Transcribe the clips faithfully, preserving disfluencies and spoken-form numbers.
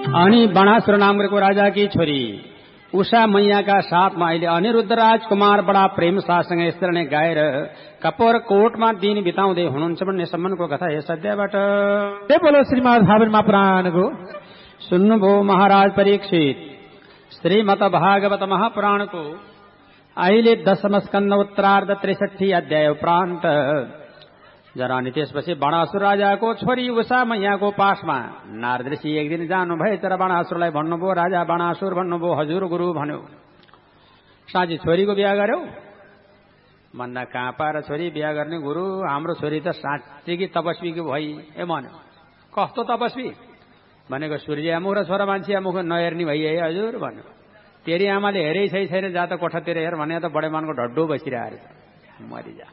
अनि बाणासुर नामको राजाकी छोरी उषा मैयाका साथमा अहिले अनिरुद्ध राजकुमार बडा प्रेम साथसँग यसरी नै गाएर कपोर कोटमा दिन बिताउँदै हुनुहुन्छ भन्ने सम्बन्धको कथा यस अध्यायबाट बोलो श्रीमद् भागवत महापुराणको सुन्नुभयो महाराज परीक्षित। श्रीमद् भागवत महापुराणको अहिले दशम स्कन्द उत्तरार्ध त्रिसठी अध्याय उपरान्त जरा अनि त्यसपछि बाणासुर राजाको छोरी उषा मैयाको पासमा नारद ऋषि एक दिन जानुभयो। तर बाणासुरलाई भन्नुभयो, राजा बाणासुर भन्नुभयो, हजुर गुरु भन्यो, साँझी छोरीको बिहा गर्यो भन्दा कहाँ पाएर छोरी बिहा गर्ने गुरु, हाम्रो छोरी त साँच्चै कि तपस्वीको भई ए भन्यो। कस्तो तपस्वी भनेको सूर्य मुख र छोरा मान्छे मुख नहेर्ने भई है हजुर भन्यो। तेरी आमाले हेरै छै छैन, जा त कोठातिर हेर भने त बडे मानको ढड्डो बसिरहेको मरिजा।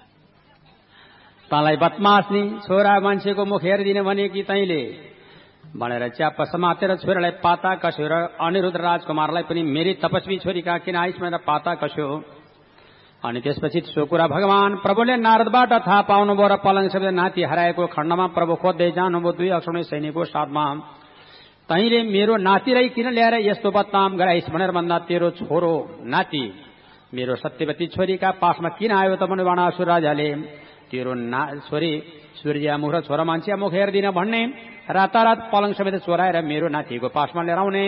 तँलाई बदमास नि छोरा मान्छेको मुख हेरिदिने भने कि तैँले भनेर च्याप्प समातेर छोरालाई पाता कस्यो र अनिरुद्ध राजकुमारलाई पनि मेरी तपस्वी छोरीका किन आइस भनेर पाता कस्यो। अनि त्यसपछि सो कुरा भगवान प्रभुले नारदबाट थाहा पाउनुभयो र पलङ शब्द नाति हराएको खण्डमा प्रभु खोज्दै जानुभयो दुई अक्षौणी सैनिकको साथमा। तैँले मेरो नातिलाई किन ल्याएर यस्तो बदनाम गराइस भनेर भन्दा तेरो छोरो नाति मेरो सत्यवती छोरीका पासमा किन आयो त भने बाणासुर राजाले तेरो ना छोरी सूर्य मुख र छोरा मान्छे मुख हेर्दिन भन्ने रातारात पलङ समेत चोराएर मेरो नातिको पासमा लिएर आउने।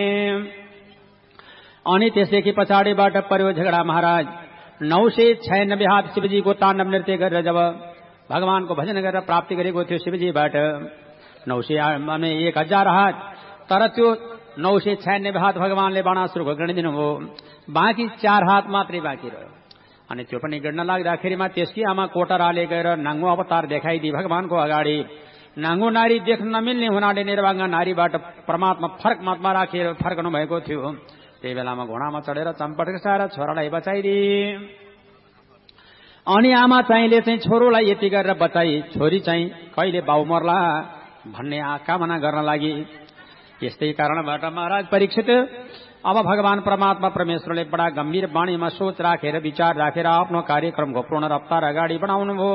अनि त्यसदेखि पछाडिबाट पर्यो झगडा। महाराज नौ सय छयानब्बे हात शिवजीको ताण्डव नृत्य गरेर जब भगवानको भजन गरेर प्राप्ति गरेको थियो शिवजीबाट नौ सय एक हजार हात, तर त्यो नौ सय छयानब्बे हात भगवानले बाणासुरको गणिदिनुभयो, बाँकी चार हात मात्रै बाँकी रह्यो। अनि त्यो पनि गिर्न लाग्दाखेरिमा त्यसकी आमा कोटराले गएर नाङ्गो अवतार देखाइदिए भगवानको अगाडि। नाङ्गो नारी देख्न नमिल्ने हुनाले निर्वाङ्ग नारीबाट परमात्मा फरक मात्मा राखेर फर्कनु भएको थियो। त्यही बेलामा घोडामा चढेर चम्पट घसाएर छोरालाई बचाइदिए। अनि आमा चाहिँले चाहिँ छोरोलाई यति गरेर बचाई, छोरी चाहिँ कहिले बाउ मर्ला भन्ने कामना गर्न लागि। यस्तै कारणबाट महाराज परीक्षित अब भगवान परमात्मा परमेश्वरले बडा गम्भीर वाणीमा सोच राखेर विचार राखेर आफ्नो कार्यक्रमको पूर्ण रफ्तार अगाडि बढाउनुभयो।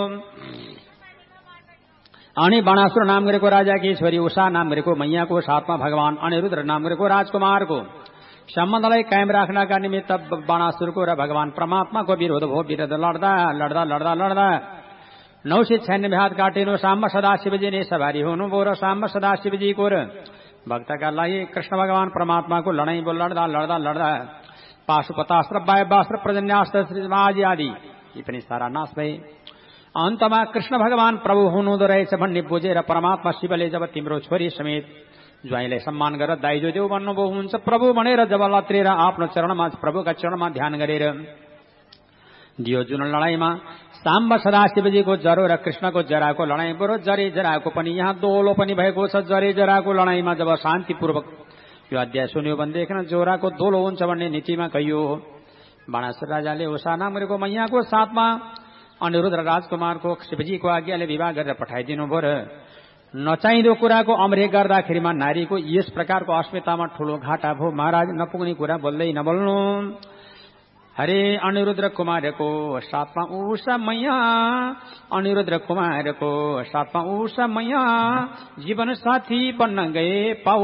अनि बाणासुर नाम गरेको राजाकी छोरी उषा नाम गरेको मैयाको साथमा भगवान अनिरुद्ध नाम गरेको राजकुमारको सम्बन्धलाई कायम राख्नका निमित्त बाणासुरको र भगवान परमात्माको विरोध भयो। विरोध लड्दा लड्दा लड्दा लड्दा नौ सय छयानब्बे हात काटिनु। साम्ब सदाशिवजी नै सवारी हुनुभयो र साम्ब सदाशिवजीको र भक्तका लागि कृष्ण भगवान परमात्माको लडाईँ लड्दा लड्दा लड्दा पाशुपतास्त्र वायवास्त्र प्रजन्यास्त्र आदि आदि यी पनि सारा नाश भए। अन्तमा कृष्ण भगवान प्रभु हुनुहुँदो रहेछ भन्ने बुझेर परमात्मा शिवले जब तिम्रो छोरी समेत ज्वाइँलाई सम्मान गरेर दाइजो देऊ भन्नुभयो हुन्छ प्रभु भनेर जब लत्रेर आफ्नो चरणमा प्रभुका चरणमा ध्यान गरेर दियो जुन लडाईँमा साम्ब सदाशिवजीको जरो र कृष्णको जराको लडाईँ बरु जरे जराको पनि यहाँ दोलो पनि भएको छ। जरे जराको लडाईँमा जब शान्तिपूर्वक यो अध्याय सुन्यो भनेदेखि जोराको दोलो हुन्छ भन्ने नीतिमा कहियो। बाणासुर राजाले उषा नाम गरेको मैयाको साथमा अनिरुद्ध राजकुमारको शिवजीको आज्ञाले विवाह गरेर पठाइदिनु भयो र नचाहिँदो कुराको अमरेख गर्दाखेरिमा नारीको यस प्रकारको अस्मितामा ठूलो घाटा भयो। महाराज नपुग्ने कुरा बोल्दै नबोल्नु। हरे अनिरुद्ध कुमारको साथमा उषा मैया, अनिरुद्ध कुमारको साथमा उषा मैया जीवन साथी बन्न गए पाउ